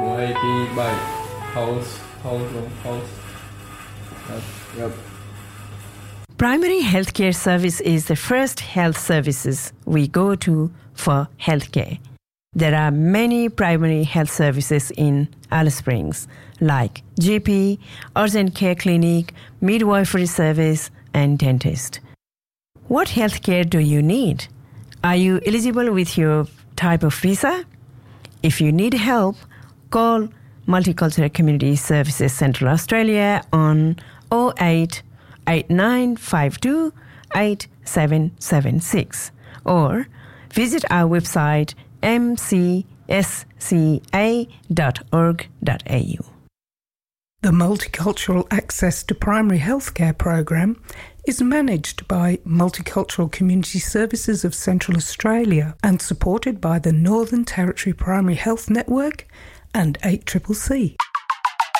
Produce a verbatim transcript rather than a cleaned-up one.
hay đi bảy house house house. Yep. Yep. Primary healthcare service is the first health services we go to for healthcare. There are many primary health services in Alice Springs, like G P, urgent care clinic, midwifery service, and dentist. What healthcare do you need? Are you eligible with your type of visa? If you need help, call Multicultural Community Services Central Australia on oh eight eight nine five two eight seven seven six or visit our website m c s c a dot org dot a u. The Multicultural Access to Primary Healthcare program is managed by Multicultural Community Services of Central Australia and supported by the Northern Territory Primary Health Network and eight C C C.